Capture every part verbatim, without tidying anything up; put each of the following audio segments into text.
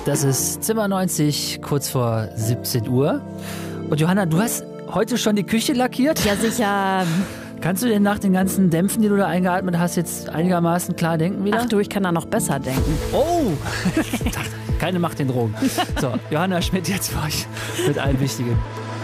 Das ist Zimmer neunzig, kurz vor siebzehn Uhr. Und Johanna, du hast heute schon die Küche lackiert? Ja, sicher. Kannst du denn nach den ganzen Dämpfen, die du da eingeatmet hast, jetzt einigermaßen klar denken wieder? Ach du, ich kann da noch besser denken. Oh! Keine Macht den Drogen. So, Johanna Schmidt jetzt für euch mit allem Wichtigen.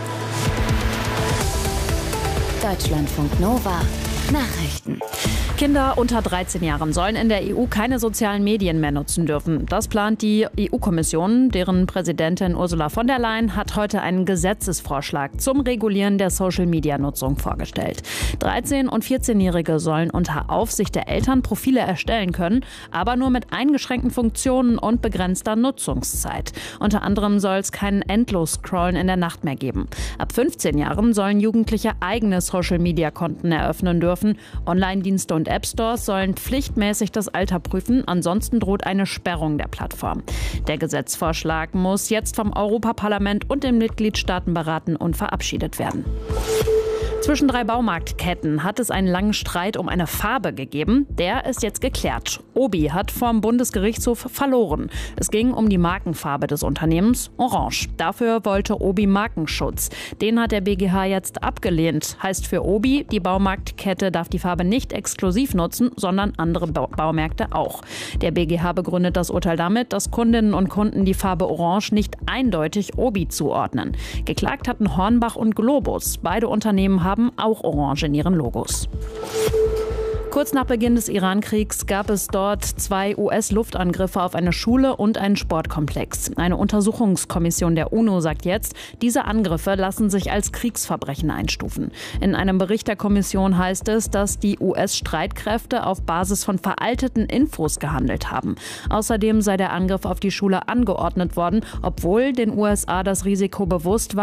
Deutschlandfunk Nova. Nachrichten. Kinder unter dreizehn Jahren sollen in der E U keine sozialen Medien mehr nutzen dürfen. Das plant die E U-Kommission. Deren Präsidentin Ursula von der Leyen hat heute einen Gesetzesvorschlag zum Regulieren der Social-Media-Nutzung vorgestellt. dreizehn- und vierzehnjährige sollen unter Aufsicht der Eltern Profile erstellen können, aber nur mit eingeschränkten Funktionen und begrenzter Nutzungszeit. Unter anderem soll es keinen Endlos-Scrollen in der Nacht mehr geben. Ab fünfzehn Jahren sollen Jugendliche eigene Social-Media-Konten eröffnen dürfen. Online-Dienste und App-Stores sollen pflichtmäßig das Alter prüfen, ansonsten droht eine Sperrung der Plattform. Der Gesetzesvorschlag muss jetzt vom Europaparlament und den Mitgliedstaaten beraten und verabschiedet werden. Zwischen drei Baumarktketten hat es einen langen Streit um eine Farbe gegeben. Der ist jetzt geklärt. Obi hat vom Bundesgerichtshof verloren. Es ging um die Markenfarbe des Unternehmens, Orange. Dafür wollte Obi Markenschutz. Den hat der B G H jetzt abgelehnt. Heißt für Obi, die Baumarktkette darf die Farbe nicht exklusiv nutzen, sondern andere ba- Baumärkte auch. Der B G H begründet das Urteil damit, dass Kundinnen und Kunden die Farbe Orange nicht eindeutig Obi zuordnen. Geklagt hatten Hornbach und Globus. Beide Unternehmen haben haben auch Orange in ihren Logos. Kurz nach Beginn des Iran-Kriegs gab es dort zwei U S-Luftangriffe auf eine Schule und einen Sportkomplex. Eine Untersuchungskommission der UNO sagt jetzt, diese Angriffe lassen sich als Kriegsverbrechen einstufen. In einem Bericht der Kommission heißt es, dass die U S-Streitkräfte auf Basis von veralteten Infos gehandelt haben. Außerdem sei der Angriff auf die Schule angeordnet worden, obwohl den U S A das Risiko bewusst war,